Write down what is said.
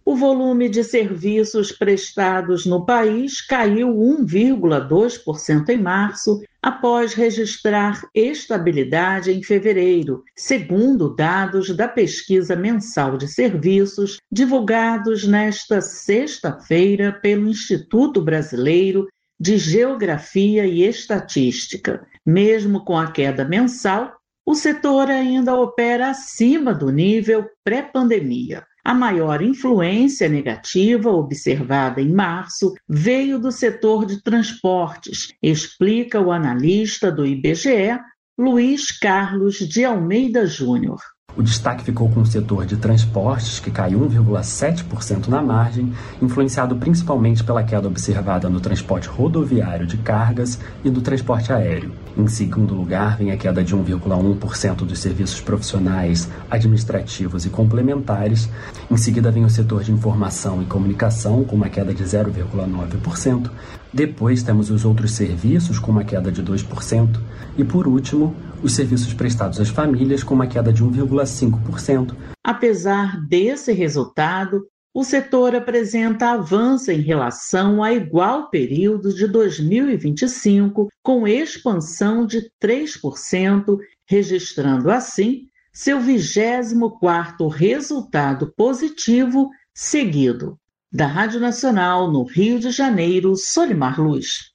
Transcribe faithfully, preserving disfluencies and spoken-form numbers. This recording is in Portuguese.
O volume de serviços prestados no país caiu um vírgula dois por cento em março, após registrar estabilidade em fevereiro, segundo dados da pesquisa mensal de serviços divulgados nesta sexta-feira pelo Instituto Brasileiro de Geografia e Estatística. Mesmo com a queda mensal, o setor ainda opera acima do nível pré-pandemia. A maior influência negativa observada em março veio do setor de transportes, explica o analista do I B G E, Luiz Carlos de Almeida Júnior. O destaque ficou com o setor de transportes, que caiu um vírgula sete por cento na margem, influenciado principalmente pela queda observada no transporte rodoviário de cargas e do transporte aéreo. Em segundo lugar, vem a queda de um vírgula um por cento dos serviços profissionais, administrativos e complementares. Em seguida, vem o setor de informação e comunicação, com uma queda de zero vírgula nove por cento. Depois, temos os outros serviços, com uma queda de dois por cento. E, por último, os serviços prestados às famílias, com uma queda de um vírgula cinco por cento. Apesar desse resultado, o setor apresenta avanço em relação a igual período de dois mil e vinte e cinco, com expansão de três por cento, registrando assim seu vigésimo quarto resultado positivo seguido. Da Rádio Nacional, no Rio de Janeiro, Solimar Luz.